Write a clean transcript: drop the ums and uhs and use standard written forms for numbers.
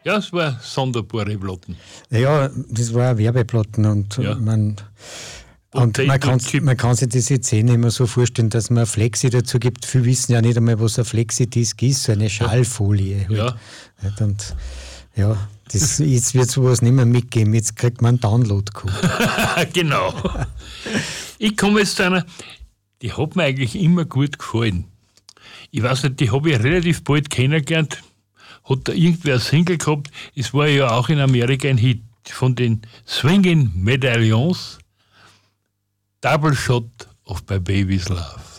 Ja, es war sonderbare Platten. Ja, das war eine Werbeplatten und man kann sich das jetzt nicht mehr so vorstellen, dass man ein Flexi dazu gibt. Viele wissen ja nicht einmal, was ein Flexi-Disc ist, so eine Schallfolie. Halt. Ja. Und jetzt wird sowas nicht mehr mitgeben, jetzt kriegt man einen Download-Code. Genau. Ich komme jetzt zu einer, die hat mir eigentlich immer gut gefallen. Ich weiß nicht, die habe ich relativ bald kennengelernt. Hat da irgendwer ein Single gehabt. Es war ja auch in Amerika ein Hit von den Swinging Medaillons. Double Shot of My Baby's Love.